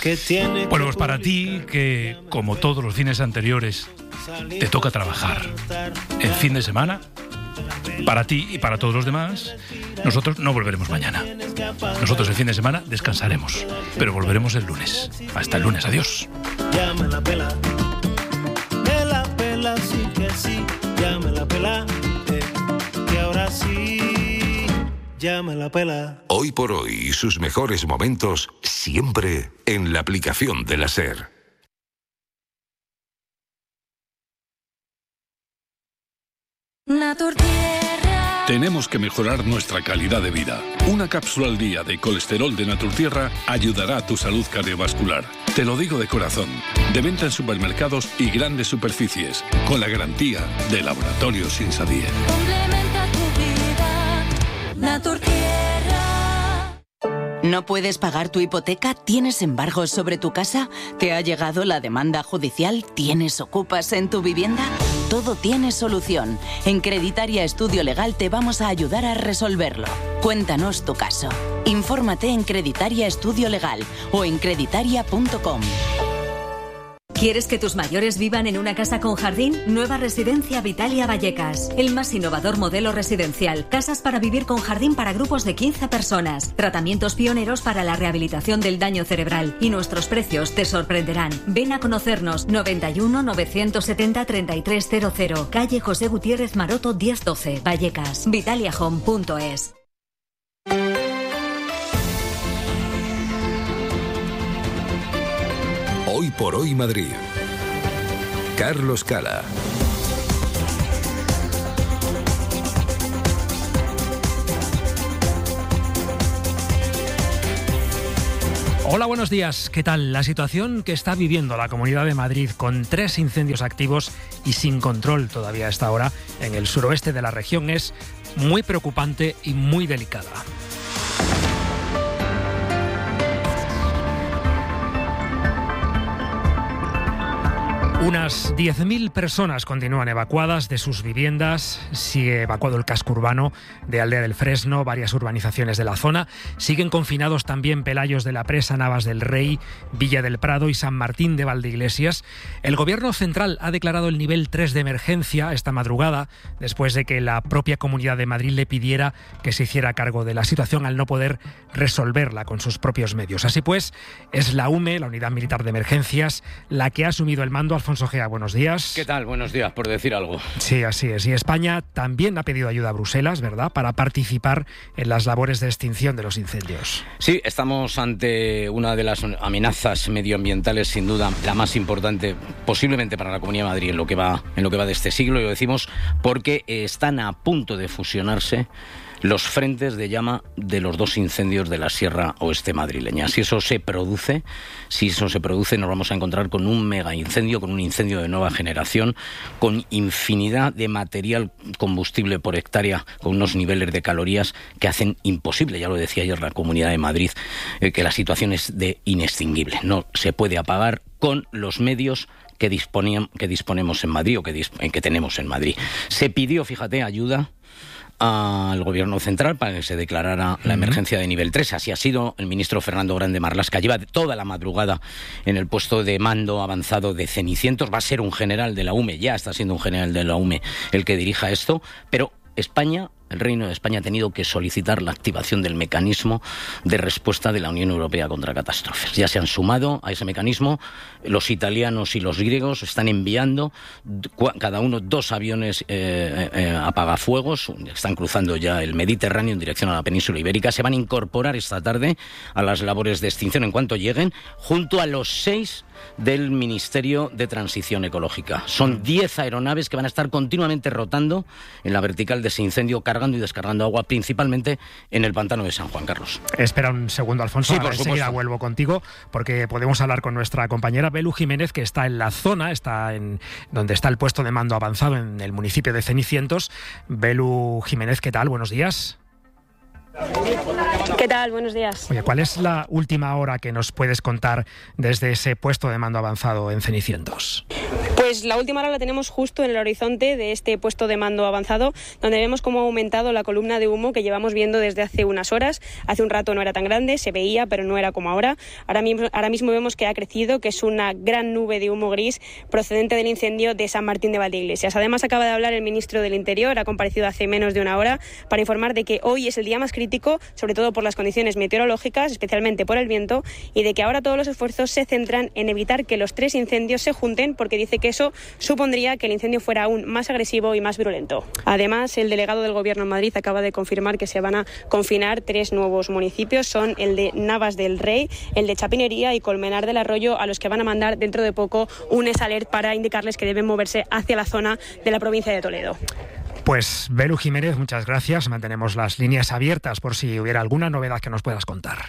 Bueno, pues para ti, que como todos los fines anteriores, te toca trabajar el fin de semana, para ti y para todos los demás, nosotros no volveremos mañana. Nosotros el fin de semana descansaremos, pero volveremos el lunes. Hasta el lunes, adiós. Ya me la pela, sí que sí, ya me la pela, que ahora sí, ya me la pela. Hoy por hoy, sus mejores momentos siempre en la aplicación de la SER. Naturtierra. Tenemos que mejorar nuestra calidad de vida. Una cápsula al día de colesterol de Naturtierra ayudará a tu salud cardiovascular. Te lo digo de corazón. De venta en supermercados y grandes superficies, con la garantía de Laboratorios Insadie. Complementa tu vida. Naturtierra. ¿No puedes pagar tu hipoteca? ¿Tienes embargos sobre tu casa? ¿Te ha llegado la demanda judicial? ¿Tienes ocupas en tu vivienda? Todo tiene solución. En Creditaria Estudio Legal te vamos a ayudar a resolverlo. Cuéntanos tu caso. Infórmate en Creditaria Estudio Legal o en creditaria.com. ¿Quieres que tus mayores vivan en una casa con jardín? Nueva Residencia Vitalia Vallecas. El más innovador modelo residencial. Casas para vivir con jardín para grupos de 15 personas. Tratamientos pioneros para la rehabilitación del daño cerebral. Y nuestros precios te sorprenderán. Ven a conocernos. 91 970 3300. Calle José Gutiérrez Maroto 1012. Vallecas. vitaliahome.es. Hoy por hoy Madrid. Carlos Cala. Hola, buenos días. ¿Qué tal? La situación que está viviendo la Comunidad de Madrid con 3 incendios activos y sin control todavía a esta hora en el suroeste de la región es muy preocupante y muy delicada. Unas 10.000 personas continúan evacuadas de sus viviendas. Sigue evacuado el casco urbano de Aldea del Fresno, varias urbanizaciones de la zona. Siguen confinados también Pelayos de la Presa, Navas del Rey, Villa del Prado y San Martín de Valdeiglesias. El Gobierno central ha declarado el nivel 3 de emergencia esta madrugada, después de que la propia Comunidad de Madrid le pidiera que se hiciera cargo de la situación al no poder resolverla con sus propios medios. Así pues, es la UME, la Unidad Militar de Emergencias, la que ha asumido el mando. Alfonso Gea, buenos días. ¿Qué tal? Buenos días, por decir algo. Sí, así es. Y España también ha pedido ayuda a Bruselas, ¿verdad?, para participar en las labores de extinción de los incendios. Sí, estamos ante una de las amenazas medioambientales, sin duda, la más importante posiblemente para la Comunidad de Madrid en lo que va de este siglo, y lo decimos porque están a punto de fusionarse los frentes de llama de los 2 incendios de la Sierra Oeste madrileña. Si eso se produce, nos vamos a encontrar con un mega incendio, con un incendio de nueva generación, con infinidad de material combustible por hectárea, con unos niveles de calorías que hacen imposible, ya lo decía ayer la Comunidad de Madrid, que la situación es de inextinguible. No se puede apagar con los medios que disponemos en Madrid o que tenemos en Madrid. Se pidió, fíjate, ayuda al Gobierno central para que se declarara la emergencia de nivel 3. Así ha sido. El ministro Fernando Grande Marlaska lleva toda la madrugada en el puesto de mando avanzado de Cenicientos. Va a ser un general de la UME, ya está siendo un general de la UME el que dirija esto, pero España, el Reino de España, ha tenido que solicitar la activación del mecanismo de respuesta de la Unión Europea contra catástrofes. Ya se han sumado a ese mecanismo los italianos y los griegos. Están enviando cada uno 2 aviones apagafuegos. Están cruzando ya el Mediterráneo en dirección a la península ibérica. Se van a incorporar esta tarde a las labores de extinción en cuanto lleguen, junto a los 6 del Ministerio de Transición Ecológica. Son 10 aeronaves que van a estar continuamente rotando en la vertical de ese incendio, cargando y descargando agua, principalmente en el pantano de San Juan. Carlos. Espera un segundo, Alfonso. Sí, por supuesto. Enseguida vuelvo contigo, porque podemos hablar con nuestra compañera Belu Jiménez, que está en la zona, donde está el puesto de mando avanzado en el municipio de Cenicientos. Belu Jiménez, ¿qué tal? Buenos días. ¿Qué tal? Buenos días. Oye, ¿cuál es la última hora que nos puedes contar desde ese puesto de mando avanzado en Cenicientos? Pues Pues la última hora la tenemos justo en el horizonte de este puesto de mando avanzado, donde vemos cómo ha aumentado la columna de humo que llevamos viendo desde hace unas horas. Hace un rato no era tan grande, se veía, pero no era como ahora. Ahora mismo vemos que ha crecido, que es una gran nube de humo gris procedente del incendio de San Martín de Valdeiglesias. Además, acaba de hablar el ministro del Interior, ha comparecido hace menos de una hora, para informar de que hoy es el día más crítico, sobre todo por las condiciones meteorológicas, especialmente por el viento, y de que ahora todos los esfuerzos se centran en evitar que los 3 incendios se junten, porque dice que eso supondría que el incendio fuera aún más agresivo y más virulento. Además, el delegado del Gobierno en Madrid acaba de confirmar que se van a confinar 3 nuevos municipios. Son el de Navas del Rey, el de Chapinería y Colmenar del Arroyo, a los que van a mandar dentro de poco un alert para indicarles que deben moverse hacia la zona de la provincia de Toledo. Pues Belu Jiménez, muchas gracias. Mantenemos las líneas abiertas por si hubiera alguna novedad que nos puedas contar.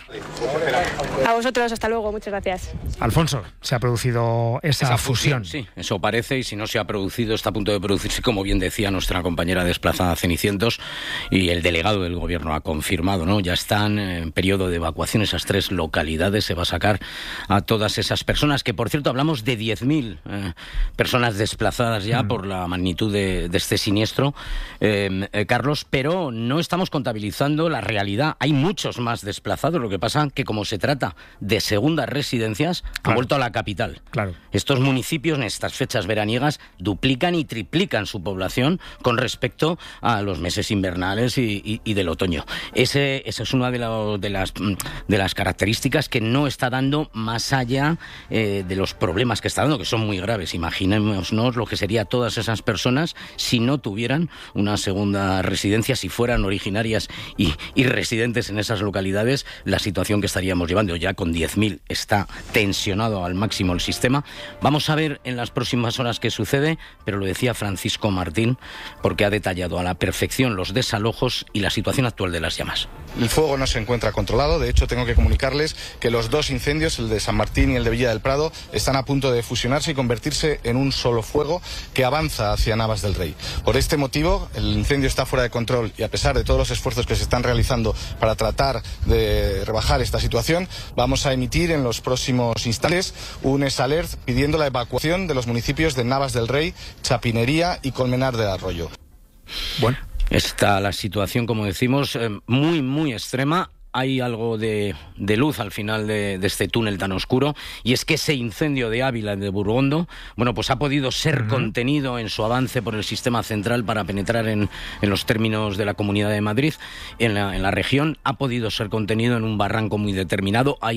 A vosotros, hasta luego, muchas gracias. Alfonso, se ha producido esa fusión. Sí, eso parece, y si no se ha producido, está a punto de producirse, como bien decía nuestra compañera desplazada Cenicientos, y el delegado del Gobierno ha confirmado, ¿no? Ya están en periodo de evacuación esas 3 localidades, se va a sacar a todas esas personas, que por cierto hablamos de 10.000 personas desplazadas ya por la magnitud de este siniestro. Carlos, pero no estamos contabilizando la realidad. Hay muchos más desplazados, lo que pasa que como se trata de segundas residencias, han vuelto a la capital. Claro. Estos municipios en estas fechas veraniegas duplican y triplican su población con respecto a los meses invernales y del otoño. Esa es una de las características que no está dando, más allá de los problemas que está dando, que son muy graves. Imaginémonos lo que sería todas esas personas si no tuvieran una segunda residencia, si fueran originarias y residentes en esas localidades, la situación que estaríamos llevando. Ya con 10.000 está tensionado al máximo el sistema. Vamos a ver en las próximas horas qué sucede, pero lo decía Francisco Martín, porque ha detallado a la perfección los desalojos y la situación actual de las llamas. El fuego no se encuentra controlado, de hecho tengo que comunicarles que los 2 incendios, el de San Martín y el de Villa del Prado, están a punto de fusionarse y convertirse en un solo fuego que avanza hacia Navas del Rey. Por este motivo, el incendio está fuera de control y a pesar de todos los esfuerzos que se están realizando para tratar de rebajar esta situación, vamos a emitir en los próximos instantes un alert pidiendo la evacuación de los municipios de Navas del Rey, Chapinería y Colmenar del Arroyo. Bueno, está la situación, como decimos, muy, muy extrema. Hay algo de luz al final de este túnel tan oscuro, y es que ese incendio de Ávila, de Burgondo, bueno, pues ha podido ser contenido en su avance por el sistema central para penetrar en los términos de la Comunidad de Madrid, en la región. Ha podido ser contenido en un barranco muy determinado. Hay